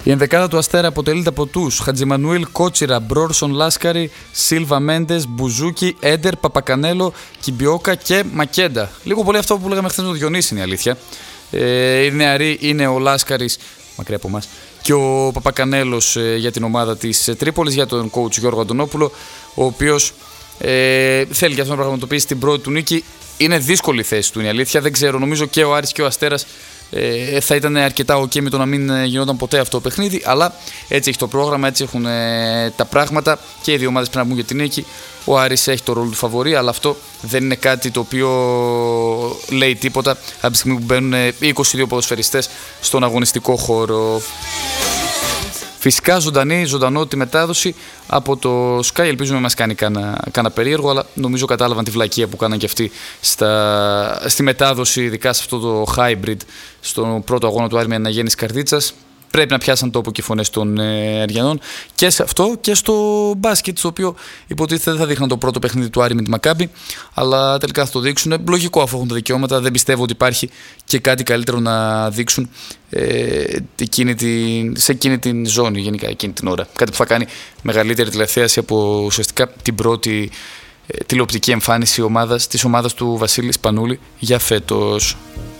Η ενδεκάδα του Αστέρα αποτελείται από τους Χατζημανουήλ, Κότσιρα, Μπρόρσον, Λάσκαρη, Σίλβα Μέντες, Μπουζούκι, Έντερ, Παπακανέλο, Κιμπιόκα και Μακέντα. Λίγο πολύ αυτό που λέγαμε χθες με τον Διονύση είναι η αλήθεια. Οι νεαροί είναι ο Λάσκαρης, μακριά από εμάς, και ο Παπακανέλος για την ομάδα της Τρίπολης, για τον coach Γιώργο Αντωνόπουλο, ο οποίος θέλει και αυτό να πραγματοποιήσει την πρώτη του νίκη. Είναι δύσκολη η θέση του, είναι η αλήθεια. Δεν ξέρω, νομίζω και ο Άρης και ο Αστέρας θα ήταν αρκετά ok με το να μην γινόταν ποτέ αυτό το παιχνίδι, αλλά έτσι έχει το πρόγραμμα, έτσι έχουν τα πράγματα και οι δύο ομάδες πρέπει να βγουν για την νίκη. Ο Άρης έχει το ρόλο του φαβορί, αλλά αυτό δεν είναι κάτι το οποίο λέει τίποτα από τη στιγμή που μπαίνουν 22 ποδοσφαιριστές στον αγωνιστικό χώρο. Φυσικά ζωντανό τη μετάδοση από το Sky. Ελπίζουμε να μας κάνει κάνα περίεργο, αλλά νομίζω κατάλαβαν τη βλακεία που κάναν και αυτοί στη μετάδοση, ειδικά σε αυτό το hybrid, στον πρώτο αγώνα του Άρη με Αναγέννης Καρδίτσας. Πρέπει να πιάσαν τόπο και οι φωνές των Αριανών και σε αυτό και στο μπάσκετ, στο οποίο υποτίθεται δεν θα δείχναν το πρώτο παιχνίδι του Άρη με τη Μακάμπι, αλλά τελικά θα το δείξουν. Λογικό, αφού έχουν τα δικαιώματα, δεν πιστεύω ότι υπάρχει και κάτι καλύτερο να δείξουν σε εκείνη την ζώνη, γενικά εκείνη την ώρα. Κάτι που θα κάνει μεγαλύτερη τηλεθέαση από ουσιαστικά την πρώτη τηλεοπτική εμφάνιση της ομάδας του Βασίλη Σπανούλη για φέτος.